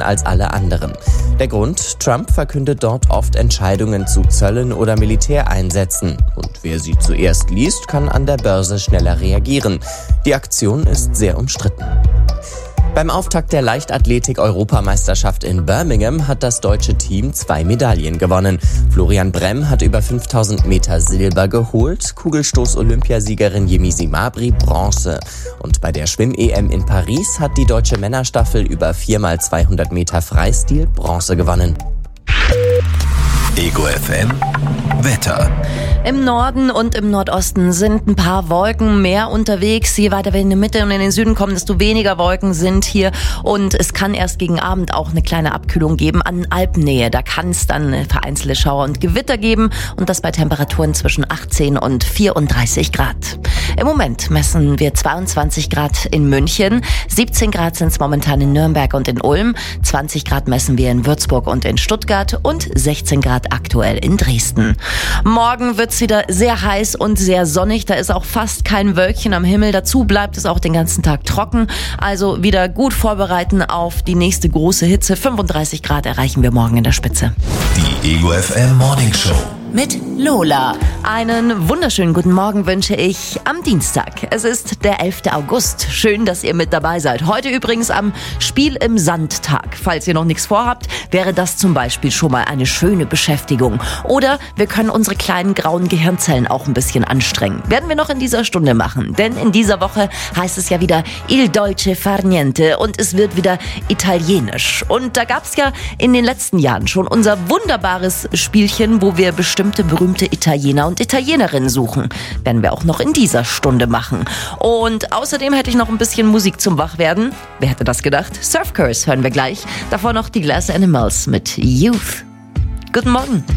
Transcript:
als alle anderen. Der Grund: Trump verkündet dort oft Entscheidungen zu Zöllen oder Militäreinsätzen. Und wer sie zuerst liest, kann an der Börse schneller reagieren. Die Aktion ist sehr umstritten. Beim Auftakt der Leichtathletik-Europameisterschaft in Birmingham hat das deutsche Team 2 Medaillen gewonnen. Florian Bremm hat über 5000 Meter Silber geholt, Kugelstoß-Olympiasiegerin Yemisi Mabry Bronze. Und bei der Schwimm-EM in Paris hat die deutsche Männerstaffel über 4x200 Meter Freistil Bronze gewonnen. Ego FM Wetter. Im Norden und im Nordosten sind ein paar Wolken mehr unterwegs. Je weiter wir in die Mitte und in den Süden kommen, desto weniger Wolken sind hier. Und es kann erst gegen Abend auch eine kleine Abkühlung geben an Alpennähe. Da kann es dann vereinzelte Schauer und Gewitter geben. Und das bei Temperaturen zwischen 18 und 34 Grad. Im Moment messen wir 22 Grad in München. 17 Grad sind es momentan in Nürnberg und in Ulm. 20 Grad messen wir in Würzburg und in Stuttgart. Und 16 Grad aktuell in Dresden. Morgen wird's wieder sehr heiß und sehr sonnig. Da ist auch fast kein Wölkchen am Himmel. Dazu bleibt es auch den ganzen Tag trocken. Also wieder gut vorbereiten auf die nächste große Hitze. 35 Grad erreichen wir morgen in der Spitze. Die Ego FM Morning Show mit Lola. Einen wunderschönen guten Morgen wünsche ich am Dienstag. Es ist der 11. August. Schön, dass ihr mit dabei seid. Heute übrigens am Spiel im Sand-Tag. Falls ihr noch nichts vorhabt, wäre das zum Beispiel schon mal eine schöne Beschäftigung. Oder wir können unsere kleinen grauen Gehirnzellen auch ein bisschen anstrengen. Werden wir noch in dieser Stunde machen. Denn in dieser Woche heißt es ja wieder Il Dolce Far Niente und es wird wieder italienisch. Und da gab es ja in den letzten Jahren schon unser wunderbares Spielchen, wo wir bestimmte berühmte Italiener und Italienerinnen suchen. Werden wir auch noch in dieser Stunde machen. Und außerdem hätte ich noch ein bisschen Musik zum Wachwerden. Wer hätte das gedacht? Surf Curse hören wir gleich. Davor noch die Glass Animals mit Youth. Guten Morgen.